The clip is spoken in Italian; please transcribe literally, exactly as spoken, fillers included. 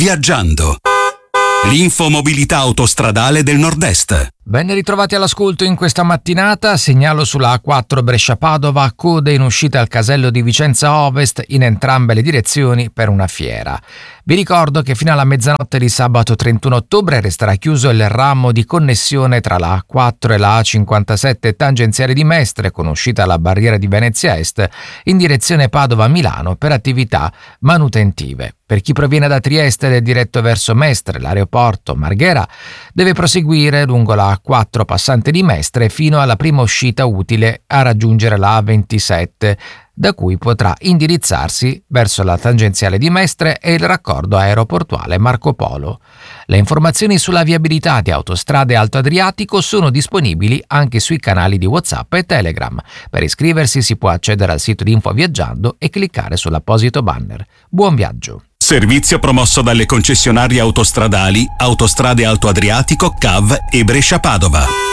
Viaggiando. L'infomobilità autostradale del Nord-Est. Ben ritrovati all'ascolto in questa mattinata. Segnalo sulla A quattro Brescia-Padova code in uscita al casello di Vicenza Ovest in entrambe le direzioni per una fiera. Vi ricordo che fino alla mezzanotte di sabato trentuno ottobre resterà chiuso il ramo di connessione tra la A quattro e la A cinquantasette tangenziale di Mestre con uscita alla barriera di Venezia Est in direzione Padova-Milano per attività manutentive. Per chi proviene da Trieste ed è diretto verso Mestre, l'aeroporto Marghera, deve proseguire lungo la A quattro passante di Mestre fino alla prima uscita utile a raggiungere la A ventisette, da cui potrà indirizzarsi verso la tangenziale di Mestre e il raccordo aeroportuale Marco Polo. Le informazioni sulla viabilità di Autostrade Alto Adriatico sono disponibili anche sui canali di WhatsApp e Telegram. Per iscriversi si può accedere al sito di Info Viaggiando e cliccare sull'apposito banner. Buon viaggio! Servizio promosso dalle concessionarie autostradali Autostrade Alto Adriatico, C A V e Brescia Padova.